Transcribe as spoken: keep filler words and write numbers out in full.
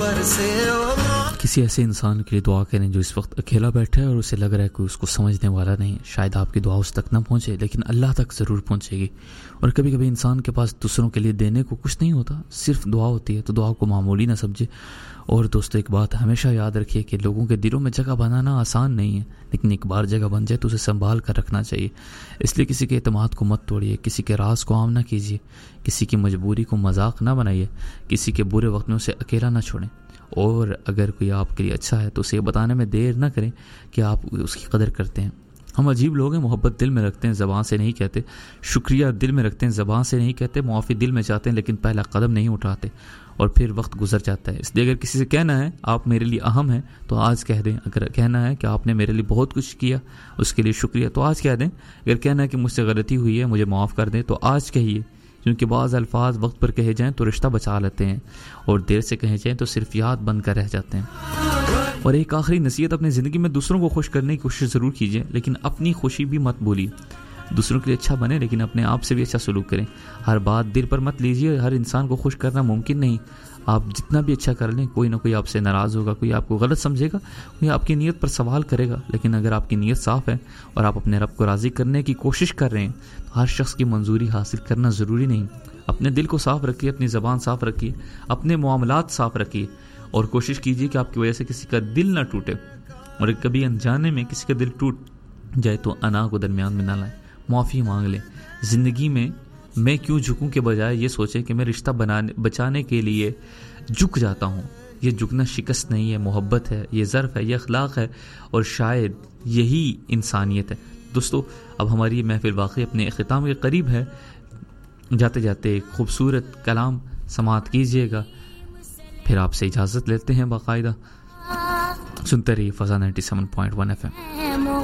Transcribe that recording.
کسی ایسے انسان کے لیے دعا کریں جو اس وقت اکیلا بیٹھا ہے اور اسے لگ رہا ہے کوئی اس کو سمجھنے والا نہیں. شاید آپ کی دعا اس تک نہ پہنچے لیکن اللہ تک ضرور پہنچے گی. اور کبھی کبھی انسان کے پاس دوسروں کے لیے دینے کو کچھ نہیں ہوتا, صرف دعا ہوتی ہے, تو دعا کو معمولی نہ سمجھے. اور دوستو ایک بات ہمیشہ یاد رکھیے کہ لوگوں کے دلوں میں جگہ بنانا آسان نہیں ہے, لیکن ایک بار جگہ بن جائے تو اسے سنبھال کر رکھنا چاہیے. اس لیے کسی کے اعتماد کو مت توڑیے, کسی کے راز کو عام نہ کیجیے, کسی کی مجبوری کو مذاق نہ بنائیے, کسی کے برے وقت میں اسے اکیلا نہ چھوڑیں. اور اگر کوئی آپ کے لیے اچھا ہے تو اسے بتانے میں دیر نہ کریں کہ آپ اس کی قدر کرتے ہیں. ہم عجیب لوگ ہیں, محبت دل میں رکھتے ہیں, زبان سے نہیں کہتے, شکریہ دل میں رکھتے ہیں, زبان سے نہیں کہتے, معافی دل میں چاہتے ہیں لیکن پہلا قدم نہیں اٹھاتے, اور پھر وقت گزر جاتا ہے. اس لیے اگر کسی سے کہنا ہے آپ میرے لیے اہم ہیں تو آج کہہ دیں. اگر کہنا ہے کہ آپ نے میرے لیے بہت کچھ کیا, اس کے لیے شکریہ, تو آج کہہ دیں. اگر کہنا ہے کہ مجھ سے غلطی ہوئی ہے, مجھے معاف کر دیں, تو آج کہیے. کیونکہ بعض الفاظ وقت پر کہے جائیں تو رشتہ بچا لیتے ہیں, اور دیر سے کہے جائیں تو صرف یاد بن کر رہ جاتے ہیں. اور ایک آخری نصیحت, اپنی زندگی میں دوسروں کو خوش کرنے کی کوشش ضرور کیجیے, لیکن اپنی خوشی بھی مت بھولیے. دوسروں کے لیے اچھا بنے لیکن اپنے آپ سے بھی اچھا سلوک کریں. ہر بات دل پر مت لیجیے, ہر انسان کو خوش کرنا ممکن نہیں. آپ جتنا بھی اچھا کر لیں, کوئی نہ کوئی آپ سے ناراض ہوگا, کوئی آپ کو غلط سمجھے گا, کوئی آپ کی نیت پر سوال کرے گا. لیکن اگر آپ کی نیت صاف ہے اور آپ اپنے رب کو راضی کرنے کی کوشش کر رہے ہیں, تو ہر شخص کی منظوری حاصل کرنا ضروری نہیں. اپنے دل کو صاف رکھیے, اپنی زبان صاف رکھیے, اپنے معاملات صاف رکھیے, اور کوشش کیجیے کہ آپ کی وجہ سے کسی کا دل نہ ٹوٹے. اور کبھی انجانے میں کسی کا دل ٹوٹ جائے تو انا کو درمیان میں نہ لائیں, معافی مانگ لیں. زندگی میں میں کیوں جھکوں کے بجائے یہ سوچیں کہ میں رشتہ بنانے بچانے کے لیے جھک جاتا ہوں. یہ جھکنا شکست نہیں ہے, محبت ہے, یہ ظرف ہے, یہ اخلاق ہے, اور شاید یہی انسانیت ہے. دوستو اب ہماری یہ محفل واقعی اپنے اختتام کے قریب ہے. جاتے جاتے ایک خوبصورت کلام سماعت کیجیے گا, پھر آپ سے اجازت لیتے ہیں باقاعدہ. سنتے رہیے فضا ninety seven point one F M.